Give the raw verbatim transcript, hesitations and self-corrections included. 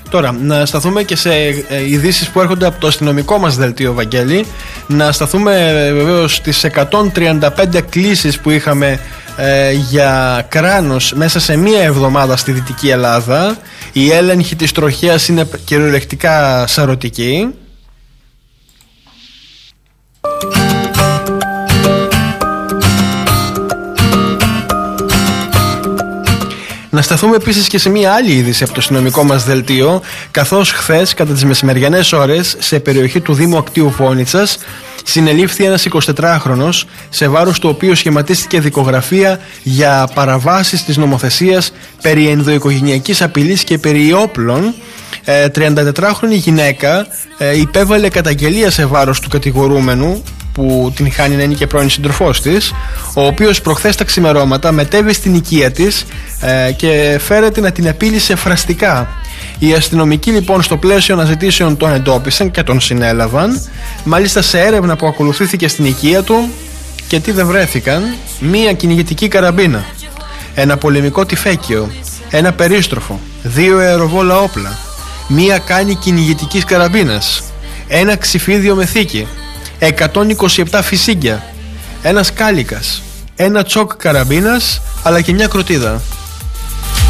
Τώρα, να σταθούμε και σε ειδήσεις που έρχονται από το αστυνομικό μας δελτίο, Βαγγέλη. Να σταθούμε βεβαίως στις εκατόν τριάντα πέντε κλήσεις που είχαμε ε, για κράνος μέσα σε μία εβδομάδα στη Δυτική Ελλάδα. Η έλεγχη της τροχέας είναι κυριολεκτικά σαρωτική. Να σταθούμε επίσης και σε μία άλλη είδηση από το αστυνομικό μας δελτίο, καθώς χθες κατά τις μεσημεριανές ώρες σε περιοχή του Δήμου Ακτίου Φώνητσας συνελήφθη ένας εικοσιτετράχρονος, σε βάρος του οποίου σχηματίστηκε δικογραφία για παραβάσεις της νομοθεσίας περί ενδοοικογενειακής απειλής και περί όπλων. ε, τριαντατετράχρονη γυναίκα ε, υπέβαλε καταγγελία σε βάρος του κατηγορούμενου, που την χάνει να είναι και πρώην συντροφός της, ο οποίος προχθές τα ξημερώματα μετέβη στην οικία της ε, και φέρεται να την απείλησε φραστικά. Οι αστυνομικοί λοιπόν στο πλαίσιο αναζητήσεων τον εντόπισαν και τον συνέλαβαν, μάλιστα σε έρευνα που ακολουθήθηκε στην οικία του, και τι δεν βρέθηκαν? Μία κυνηγητική καραμπίνα, ένα πολεμικό τυφέκιο, ένα περίστροφο, δύο αεροβόλα όπλα, μία κάνη κυνηγητικής καραμπίνας, ένα ξυφίδιο με θήκη, εκατόν είκοσι επτά φυσίγγια, ένας κάλικας, ένα τσόκ καραμπίνας, αλλά και μια κροτίδα.